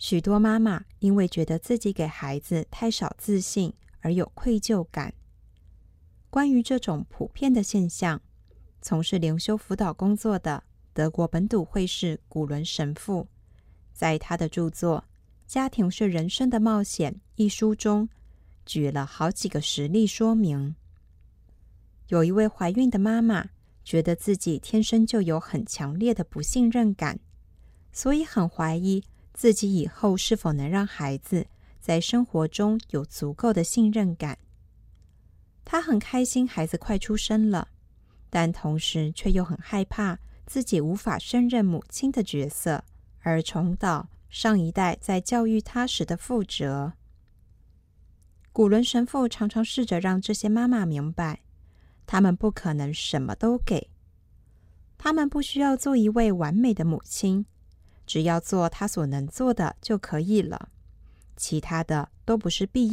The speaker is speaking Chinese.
许多妈妈因为觉得自己给孩子太少自信而有愧疚感。关于这种普遍的现象，从事灵修辅导工作的德国本笃会士古伦神父，在他的著作《家庭是人生的冒险》一书中，举了好几个实例说明。有一位怀孕的妈妈觉得自己天生就有很强烈的不信任感，所以很怀疑自己以后是否能让孩子在生活中有足够的信任感。她很开心孩子快出生了，但同时却又很害怕自己无法胜任母亲的角色，而重蹈上一代在教育她时的覆辙。古伦神父常常试着让这些妈妈明白，他们不可能什么都给，他们不需要做一位完美的母亲，只要做她所能做的就可以了，其他的都不是必